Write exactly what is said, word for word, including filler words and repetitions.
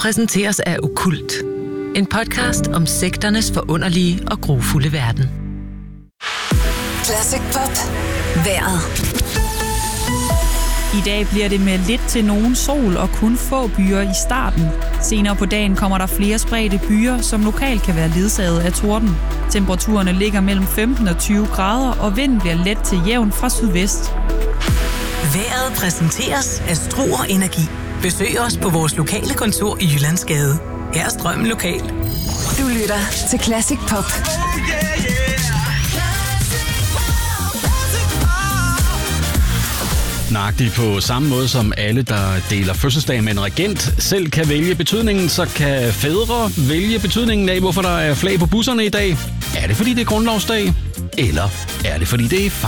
præsenteres af Okkult. En podcast om sekternes forunderlige og grufulde verden. Classic Pop. Vejret. I dag bliver det med lidt til nogen sol og kun få byer i starten. Senere på dagen kommer der flere spredte byer, som lokalt kan være ledsaget af torden. Temperaturerne ligger mellem femten og tyve grader, og vinden bliver let til jævn fra sydvest. Vejret præsenteres af Struer Energi. Besøg os på vores lokale kontor i Jyllandsgade. Her er strømmen lokal. Du lytter til Classic Pop. Nøjagtigt på samme måde som alle, der deler fødselsdag med en regent, selv kan vælge betydningen, så kan fædre vælge betydningen af, hvorfor der er flag på busserne i dag. Er det fordi det er grundlovsdag? Eller er det fordi det er